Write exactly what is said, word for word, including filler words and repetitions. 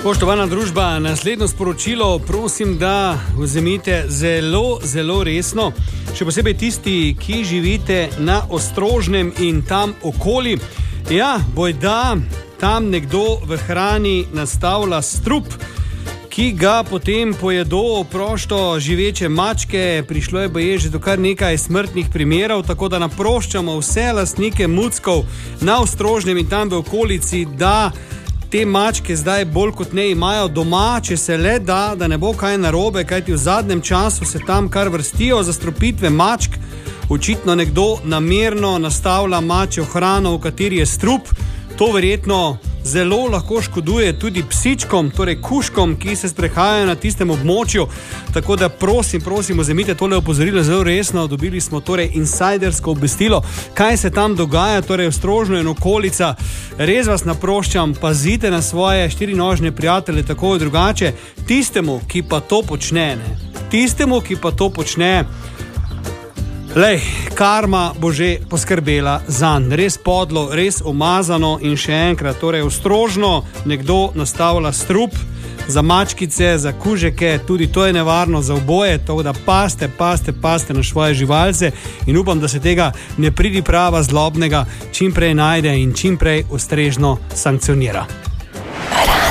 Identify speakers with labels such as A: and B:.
A: Spoštovana družba, naslednjo sporočilo prosim, da vzemite zelo, zelo resno. Še posebej tisti, ki živite na Ostrožnem in tam okoli. Ja, bojda tam nekdo v hrani nastavlja strup, ki ga potem pojedo prosto živeče mačke. Prišlo je boje že do kar nekaj smrtnih primerov, tako da naproščamo vse lastnike muckov na Ostrožnem in tam v okolici, da te mačke zdaj bolj kot ne imajo doma, če se le da, da ne bo kaj narobe, kajti v zadnjem času se tam kar vrstijo zastrupitve mačk. Očitno nekdo namerno nastavlja mačjo hrano, v kateri je strup. To verjetno zelo lahko škoduje tudi psičkom, torej kužkom, ki se sprehajajo na tistem območju. Tako da prosim, prosim, vzemite tole opozorilo zelo resno. Dobili smo torej insidersko obvestilo, kaj se tam dogaja, torej Ostrožno in okolica. Res vas naproščam, pazite na svoje štirinožne prijatelje, tako ali drugače. Tistemu, ki pa to počne, ne? Tistemu, ki pa to počne, lej, karma bo že poskrbela zanj. Res podlo, res umazano in še enkrat, torej Ostrožno, nekdo nastavlja strup za mačkice, za kužeke, tudi to je nevarno za oboje, tako da paste, paste, paste na svoje živalce in upam, da se tega ne pridiprava zlobnega čim prej najde in čim prej ustrezno sankcionira.